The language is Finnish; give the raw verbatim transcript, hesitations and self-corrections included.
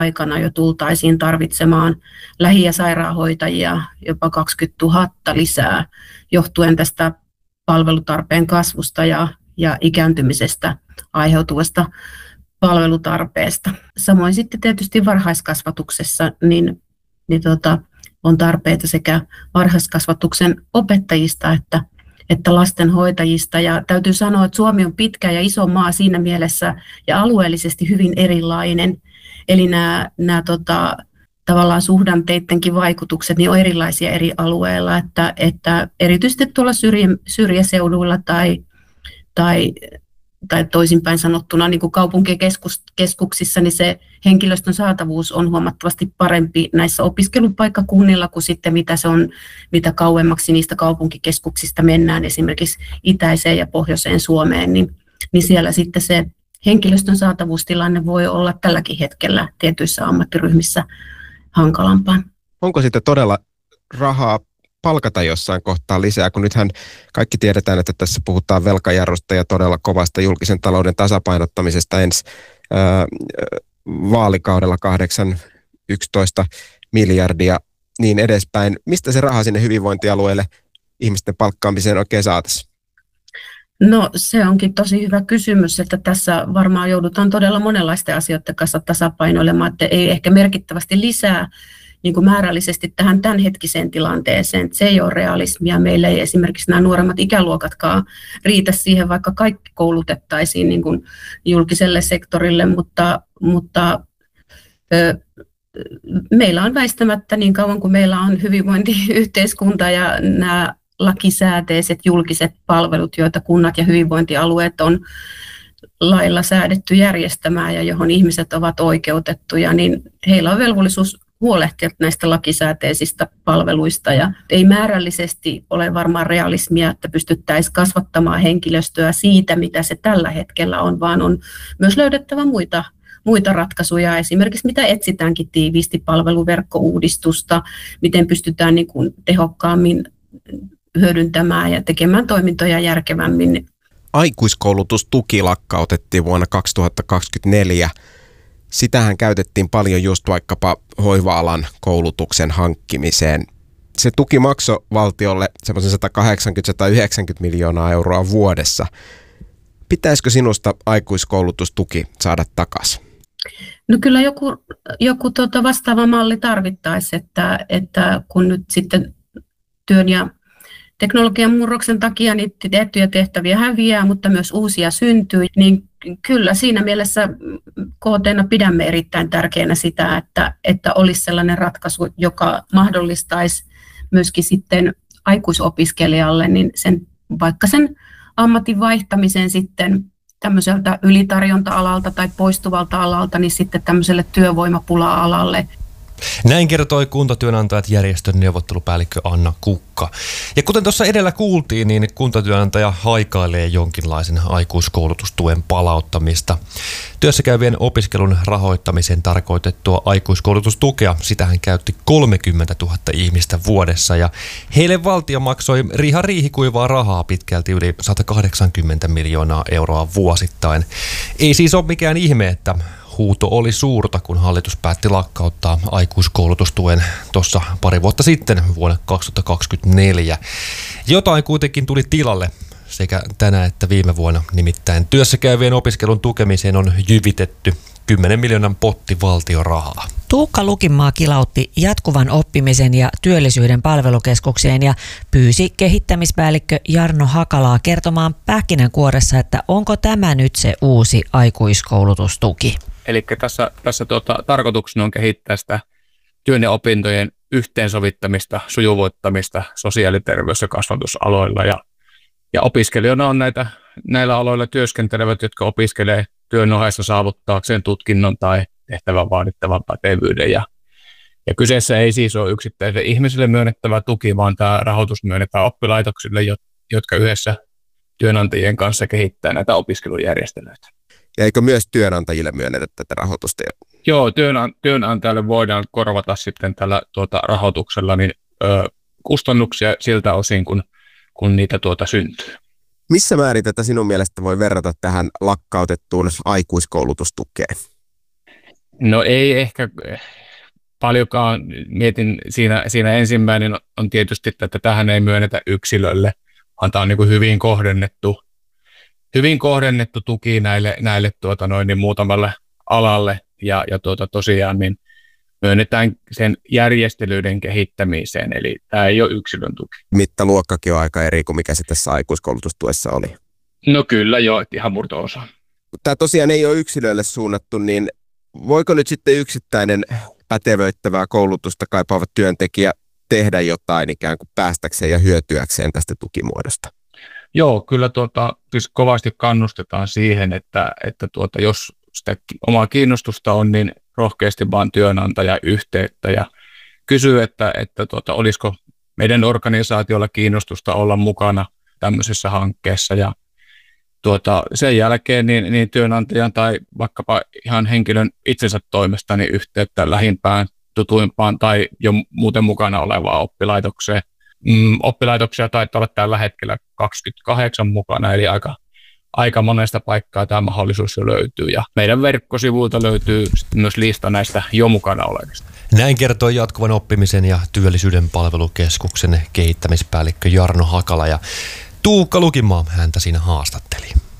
aikana jo tultaisiin tarvitsemaan lähi- ja sairaanhoitajia jopa kaksikymmentätuhatta lisää johtuen tästä palvelutarpeen kasvusta ja, ja ikääntymisestä aiheutuvasta palvelutarpeesta. Samoin sitten tietysti varhaiskasvatuksessa niin, niin tota, on tarpeita sekä varhaiskasvatuksen opettajista että, että lastenhoitajista. Ja täytyy sanoa, että Suomi on pitkä ja iso maa siinä mielessä ja alueellisesti hyvin erilainen. Eli nämä, nämä tota, tavallaan suhdanteidenkin vaikutukset niin on erilaisia eri alueilla, että, että erityisesti tuolla syrjä, syrjäseuduilla tai, tai, tai toisinpäin sanottuna niin kuin kaupunkikeskuksissa, niin se henkilöstön saatavuus on huomattavasti parempi näissä opiskelupaikkakunnilla kuin sitten mitä se on, mitä kauemmaksi niistä kaupunkikeskuksista mennään, esimerkiksi itäiseen ja pohjoiseen Suomeen, niin, niin siellä sitten se henkilöstön saatavuustilanne voi olla tälläkin hetkellä tietyissä ammattiryhmissä hankalampaa. Onko sitten todella rahaa palkata jossain kohtaa lisää, kun nythän kaikki tiedetään, että tässä puhutaan velkajarrusta ja todella kovasta julkisen talouden tasapainottamisesta ensi ää, vaalikaudella kahdeksan yksitoista miljardia niin edespäin. Mistä se raha sinne hyvinvointialueelle ihmisten palkkaamiseen oikein saataisiin? No se onkin tosi hyvä kysymys, että tässä varmaan joudutaan todella monenlaisten asioiden kanssa tasapainoilemaan, että ei ehkä merkittävästi lisää niin kuin määrällisesti tähän tämänhetkiseen tilanteeseen. Se ei ole realismia. Meillä ei esimerkiksi nämä nuoremmat ikäluokatkaan riitä siihen, vaikka kaikki koulutettaisiin niin kuin julkiselle sektorille, mutta, mutta ö, meillä on väistämättä niin kauan kuin meillä on hyvinvointiyhteiskunta ja nämä lakisääteiset julkiset palvelut, joita kunnat ja hyvinvointialueet on lailla säädetty järjestämään ja johon ihmiset ovat oikeutettuja, niin heillä on velvollisuus huolehtia näistä lakisääteisistä palveluista. Ja ei määrällisesti ole varmaan realismia, että pystyttäisiin kasvattamaan henkilöstöä siitä, mitä se tällä hetkellä on, vaan on myös löydettävä muita, muita ratkaisuja. Esimerkiksi mitä etsitäänkin tiiviisti palveluverkkouudistusta, miten pystytään niin kuin tehokkaammin hyödyntämään ja tekemään toimintoja järkevämmin. Aikuiskoulutustuki lakkautettiin vuonna kaksituhattakaksikymmentäneljä. Sitähän käytettiin paljon just vaikkapa hoiva-alan koulutuksen hankkimiseen. Se tuki maksoi valtiolle semmoisen sata kahdeksankymmentä yhdeksänkymmentä miljoonaa euroa vuodessa. Pitäisikö sinusta aikuiskoulutustuki saada takaisin? No kyllä joku, joku tuota vastaava malli tarvittaisiin, että, että kun nyt sitten työn ja teknologian murroksen takia niitä tiettyjä tehtäviä häviää, mutta myös uusia syntyy, niin kyllä siinä mielessä K T:na pidämme erittäin tärkeänä sitä, että, että olisi sellainen ratkaisu, joka mahdollistaisi myöskin sitten aikuisopiskelijalle niin sen, vaikka sen ammatin vaihtamisen sitten tämmöiseltä ylitarjonta-alalta tai poistuvalta alalta, niin sitten tämmöiselle työvoimapula-alalle. Näin kertoi Kuntatyönantajat järjestön neuvottelupäällikkö Anna Kukka. Ja kuten tuossa edellä kuultiin, niin kuntatyönantaja haikailee jonkinlaisen aikuiskoulutustuen palauttamista. Työssäkäyvien opiskelun rahoittamiseen tarkoitettua aikuiskoulutustukea, sitähän käytti kolmekymmentätuhatta ihmistä vuodessa ja heille valtio maksoi riha riihikuivaa rahaa pitkälti yli sata kahdeksankymmentä miljoonaa euroa vuosittain. Ei siis ole mikään ihme, että huuto oli suurta, kun hallitus päätti lakkauttaa aikuiskoulutustuen tuossa pari vuotta sitten vuonna kaksituhattakaksikymmentäneljä. Jotain kuitenkin tuli tilalle sekä tänä että viime vuonna, nimittäin työssäkäyvien opiskelun tukemiseen on jyvitetty kymmenen miljoonan potti valtiorahaa. Tuukka Lukinmaa kilautti jatkuvan oppimisen ja työllisyyden palvelukeskukseen ja pyysi kehittämispäällikkö Jarno Hakalaa kertomaan pähkinänkuoressa, että onko tämä nyt se uusi aikuiskoulutustuki. Eli tässä, tässä tuota, tarkoituksena on kehittää sitä työn ja opintojen yhteensovittamista, sujuvoittamista sosiaali-, terveys- ja kasvatusaloilla. Ja, ja opiskelijoina on näitä, näillä aloilla työskentelevät, jotka opiskelee työn ohessa saavuttaakseen tutkinnon tai tehtävän vaadittavan pätevyyden. Ja, ja kyseessä ei siis ole yksittäisille ihmisille myönnettävä tuki, vaan tämä rahoitus myönnetään oppilaitoksille, jotka yhdessä työnantajien kanssa kehittää näitä opiskelujärjestelyitä. Ja eikö myös työnantajille myönnetä tätä rahoitusta? Joo, työnant- työnantajalle voidaan korvata sitten tällä tuota, rahoituksella niin, ö, kustannuksia siltä osin, kun, kun niitä tuota syntyy. Missä määrin tätä sinun mielestä voi verrata tähän lakkautettuun aikuiskoulutustukeen? No ei ehkä paljonkaan. Mietin siinä, siinä ensimmäinen on tietysti, että tähän ei myönnetä yksilölle, vaan tämä on niin kuin hyvin kohdennettu, hyvin kohdennettu tuki näille, näille tuota noin, niin muutamalle alalle ja, ja tuota, tosiaan niin myönnetään sen järjestelyiden kehittämiseen, eli tämä ei ole yksilön tuki. Mittaluokkakin on aika eri kuin mikä se tässä aikuiskoulutustuessa oli. No kyllä joo, ihan murto-osa. Tämä tosiaan ei ole yksilöille suunnattu, niin voiko nyt sitten yksittäinen pätevöittävää koulutusta kaipaava työntekijä tehdä jotain ikään kuin päästäkseen ja hyötyäkseen tästä tukimuodosta? Joo, kyllä tuota, siis kovasti kannustetaan siihen, että, että tuota, jos sitä omaa kiinnostusta on, niin rohkeasti vaan työnantaja yhteyttä ja kysyy, että, että tuota, olisiko meidän organisaatiolla kiinnostusta olla mukana tämmöisessä hankkeessa. Ja tuota, sen jälkeen niin, niin työnantajan tai vaikkapa ihan henkilön itsensä toimesta niin yhteyttä lähimpään, tutuimpaan tai jo muuten mukana olevaan oppilaitokseen. Mm, oppilaitoksia taitaa olla tällä hetkellä kaksikymmentäkahdeksan mukana, eli aika, aika monesta paikkaa tämä mahdollisuus jo löytyy. Ja meidän verkkosivuilta löytyy myös lista näistä jo mukana olevista. Näin kertoi Jatkuvan oppimisen ja työllisyyden palvelukeskuksen kehittämispäällikkö Jarno Hakala, ja Tuukka Lukimaa häntä siinä haastatteli.